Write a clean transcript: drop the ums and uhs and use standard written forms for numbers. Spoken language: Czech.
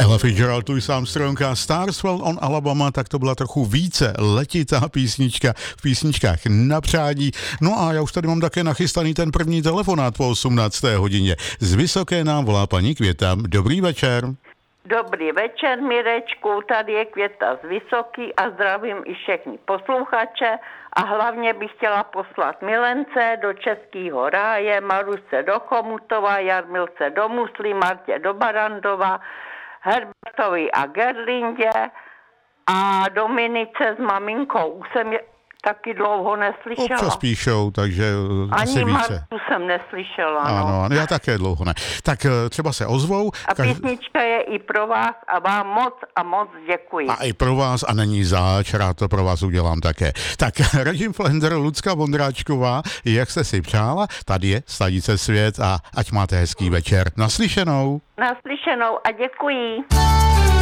Ella Fitzgerald, Louis Armstrong a Starswell on Alabama, tak to byla trochu více letitá písnička v písničkách na přání. No a já už tady mám také nachystaný ten první telefonát po 18. hodině. Z Vysoké nám volá paní Květa. Dobrý večer. Dobrý večer, Mirečku, tady je Květa z Vysoký a zdravím i všechny posluchače a hlavně bych chtěla poslat Milence do Českého ráje, Marušce do Chomutova, Jarmilce do Muslí, Martě do Barandova, Herbertovi a Gerlindě a Dominice s maminkou. Už jsem je taky dlouho neslyšela. Občas píšou, takže asi ani více. Martu jsem neslyšela. Ano, já také dlouho ne. Tak třeba se ozvou. A písnička je i pro vás a vám moc děkuji. A i pro vás a není zač, rád to pro vás udělám také. Tak Radim Flender, Lucka Vondráčková, jak jste si přála, tady je Stanice Svět a ať máte hezký večer. Naslyšenou. Naslyšenou a děkuji.